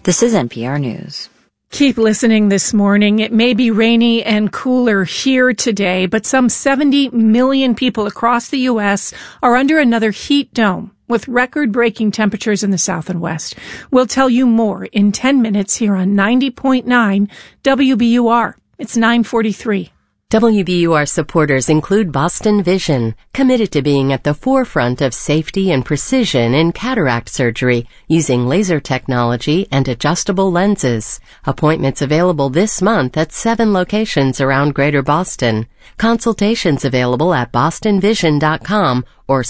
This is NPR News. Keep listening this morning. It may be rainy and cooler here today, but some 70 million people across the U.S. are under another heat dome with record-breaking temperatures in the south and west. We'll tell you more in 10 minutes here on 90.9 WBUR. It's 9:43. WBUR supporters include Boston Vision, committed to being at the forefront of safety and precision in cataract surgery using laser technology and adjustable lenses. Appointments available this month at 7 locations around Greater Boston. Consultations available at bostonvision.com or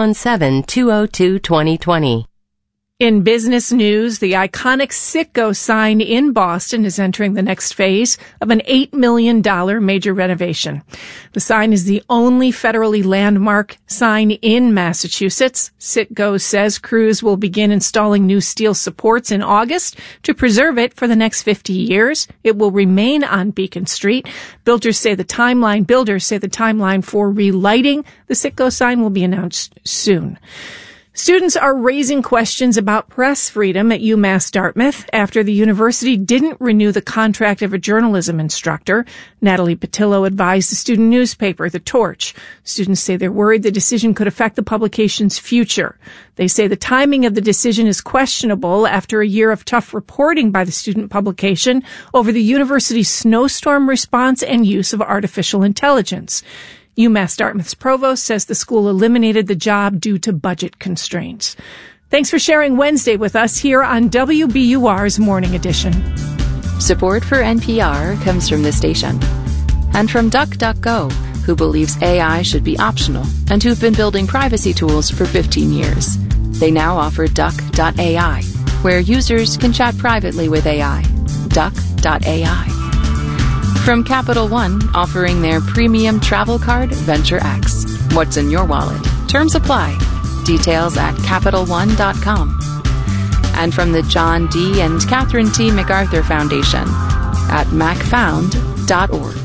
617-202-2020. In business news, the iconic Citgo sign in Boston is entering the next phase of an $8 million major renovation. The sign is the only federally landmark sign in Massachusetts. Citgo says crews will begin installing new steel supports in August to preserve it for the next 50 years. It will remain on Beacon Street. Builders say the timeline for relighting the Citgo sign will be announced soon. Students are raising questions about press freedom at UMass Dartmouth after the university didn't renew the contract of a journalism instructor. Natalie Patillo advised the student newspaper, The Torch. Students say they're worried the decision could affect the publication's future. They say the timing of the decision is questionable after a year of tough reporting by the student publication over the university's snowstorm response and use of artificial intelligence. UMass Dartmouth's provost says the school eliminated the job due to budget constraints. Thanks for sharing Wednesday with us here on WBUR's Morning Edition. Support for NPR comes from the station and from DuckDuckGo, who believes AI should be optional and who've been building privacy tools for 15 years. They now offer Duck.ai, where users can chat privately with AI. Duck.ai. From Capital One, offering their premium travel card, Venture X. What's in your wallet? Terms apply. Details at CapitalOne.com. And from the John D. and Catherine T. MacArthur Foundation at macfound.org.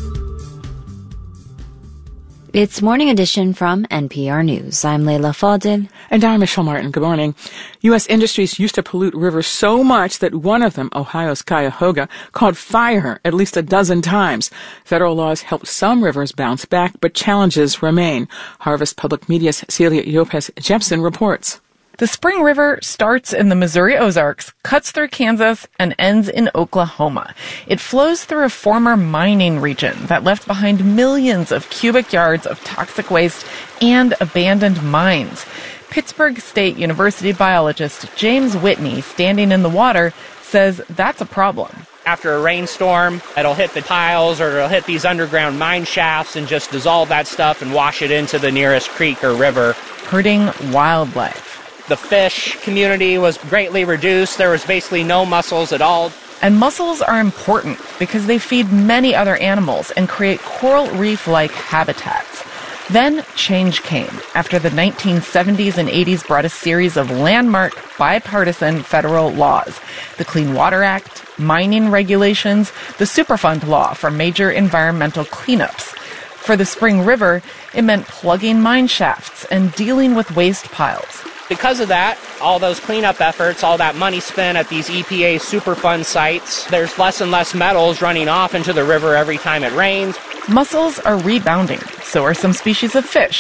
It's Morning Edition from NPR News. I'm Leila Fadel. And I'm Michelle Martin. Good morning. U.S. industries used to pollute rivers so much that one of them, Ohio's Cuyahoga, caught fire at least a dozen times. Federal laws helped some rivers bounce back, but challenges remain. Harvest Public Media's Celia Lopez-Jepson reports. The Spring River starts in the Missouri Ozarks, cuts through Kansas, and ends in Oklahoma. It flows through a former mining region that left behind millions of cubic yards of toxic waste and abandoned mines. Pittsburgh State University biologist James Whitney, standing in the water, says that's a problem. After a rainstorm, it'll hit the piles or it'll hit these underground mine shafts and just dissolve that stuff and wash it into the nearest creek or river, hurting wildlife. The fish community was greatly reduced. There was basically no mussels at all. And mussels are important because they feed many other animals and create coral reef-like habitats. Then change came after the 1970s and 80s brought a series of landmark bipartisan federal laws. The Clean Water Act, mining regulations, the Superfund law for major environmental cleanups. For the Spring River, it meant plugging mine shafts and dealing with waste piles. Because of that, all those cleanup efforts, all that money spent at these EPA Superfund sites, there's less and less metals running off into the river every time it rains. Mussels are rebounding. So are some species of fish,